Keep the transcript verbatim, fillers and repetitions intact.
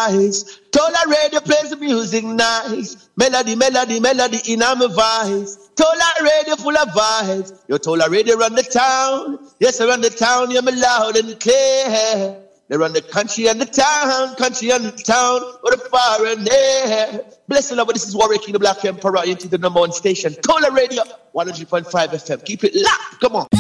voice. Tola Radio plays the music nice. Melody, melody, melody in my voice. Tola Radio full of vibes. Yo, Tola Radio run the town. Yes, I run the town. You're me loud and clear. They run the country and the town, country and the town, or the far and near. Bless the Lord, this is Warwick King, the Black Emperor, into the number one station. Tola Radio, one hundred point five F M. Keep it locked. Come on.